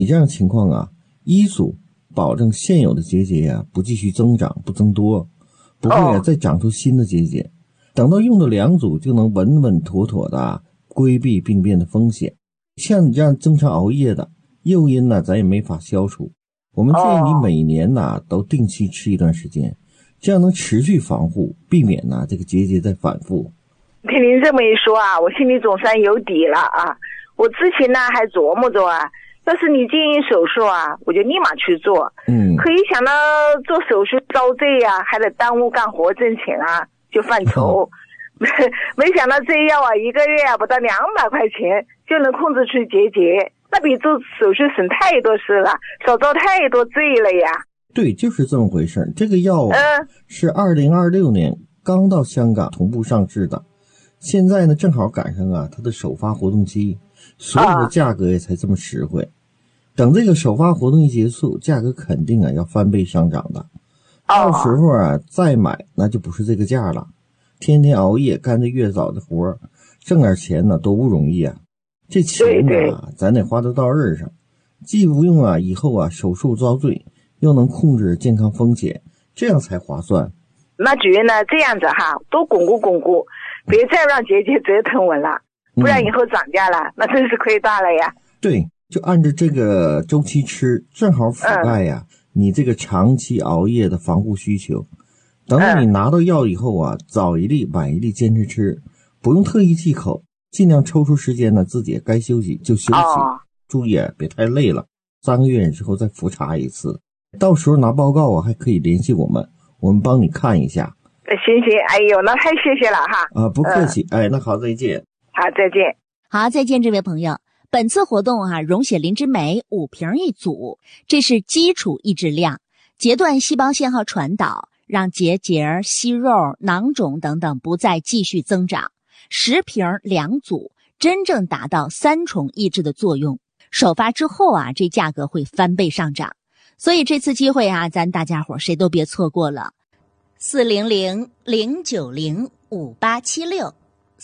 你这样情况啊，一组保证现有的结节啊不继续增长不增多，不会啊再长出新的结节。等到用的2组就能稳稳妥妥的规避病变的风险。像你这样经常熬夜的诱因呢，咱也没法消除。我们建议你每年呢都定期吃一段时间，这样能持续防护，避免呢这个结节再反复。 听您这么一说啊，我心里总算有底了啊。我之前呢还琢磨着啊，要是你建议手术啊，我就立马去做。可一想到做手术遭罪啊，还得耽误干活挣钱啊，就犯愁。没想到这药啊，一个月啊不到200块钱就能控制出结节，那比做手术省太多事了，少遭太多罪了呀。 对，就是这么回事。这个药啊，是2026年刚到香港同步上市的，现在呢正好赶上啊它的首发活动期，所以说价格也才这么实惠。等这个首发活动一结束，价格肯定啊要翻倍上涨的。到时候啊再买那就不是这个价了。天天熬夜干着月早的活，挣点钱呢多不容易啊！这钱呢咱得花得到刃上，既不用啊以后啊手术遭罪，又能控制健康风险，这样才划算。 那主任呢，这样子哈，多巩固巩固，别再让结节折腾我了，不然以后涨价了，那真是亏大了呀。 对，就按照这个周期吃，正好覆盖呀你这个长期熬夜的防护需求。等到你拿到药以后啊，早一粒晚一粒坚持吃，不用特意忌口，尽量抽出时间呢，自己该休息就休息。注意别太累了，3个月之后再复查一次。到时候拿报告啊，还可以联系我们帮你看一下。 行，哎呦，那太谢谢了哈。 不客气。那好，再见。 好，再见。 好，再见，这位朋友。本次活动啊，溶血灵芝酶5瓶一组，这是基础抑制量，截断细胞信号传导，让结节、息肉、囊肿等等不再继续增长。10瓶2组，真正达到3重抑制的作用。首发之后啊，这价格会翻倍上涨。所以这次机会啊，咱大家伙谁都别错过了。400-090-5876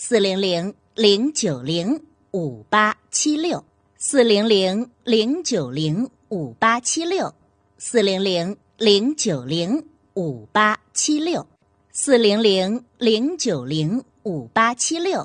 400-090-5876 400-090-5876 400-090-5876 400-090-5876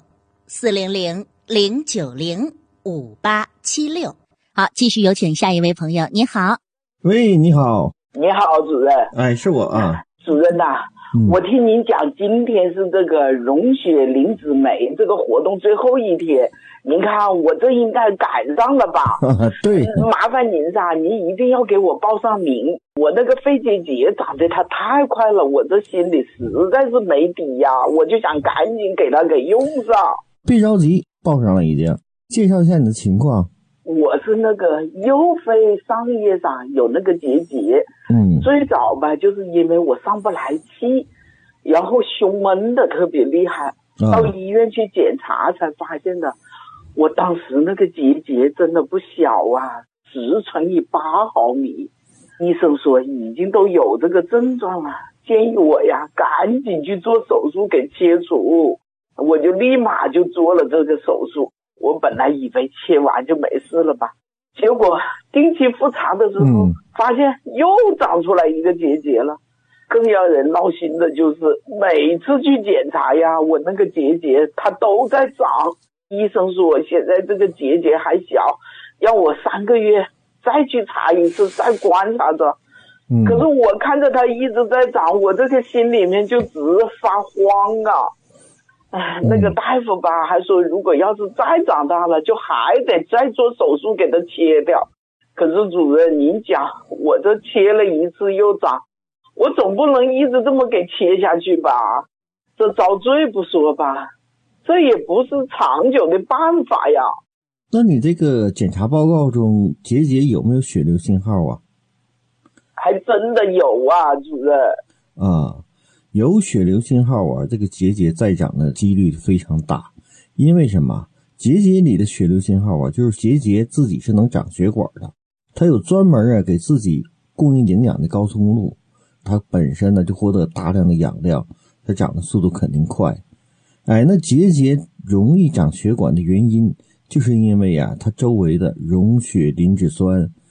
400-090-5876。好，继续有请下一位朋友。你好。 喂，你好。 你好，主任。 是我啊。 主任呐，我听您讲今天是这个溶血灵芝酶这个活动最后一天，您看我这应该赶上了吧？ 对。 麻烦您噻，您一定要给我报上名。我那个肺结节长得它太快了，我这心里实在是没底呀，我就想赶紧给它给用上。 别着急，报上了已经。介绍一下你的情况。 我是那个右肺上叶上有那个结节，最早吧就是因为我上不来气，然后胸闷的特别厉害，到医院去检查才发现的。我当时那个结节真的不小啊，10乘以8毫米，医生说已经都有这个症状了，建议我呀赶紧去做手术给切除，我就立马就做了这个手术。我本来以为切完就没事了吧，结果定期复查的时候，发现又长出来一个结节了。更让人闹心的就是每次去检查呀，我那个结节它都在长。医生说现在这个结节还小，让我3个月再去查一次，再观察着。可是我看着它一直在长，我这个心里面就直发慌啊。那个大夫吧还说如果要是再长大了就还得再做手术给它切掉。可是主任您讲我这切了一次又长，我总不能一直这么给切下去吧，这遭罪不说吧，这也不是长久的办法呀。 那你这个检查报告中结节有没有血流信号啊？ 还真的有啊，主任。 有血流信号啊，这个结节再长的几率非常大。因为什么？结节里的血流信号啊，就是结节自己是能长血管的，它有专门给自己供应营养的高速公路，它本身呢就获得大量的养料，它长的速度肯定快。那结节容易长血管的原因，就是因为它周围的溶血磷脂酸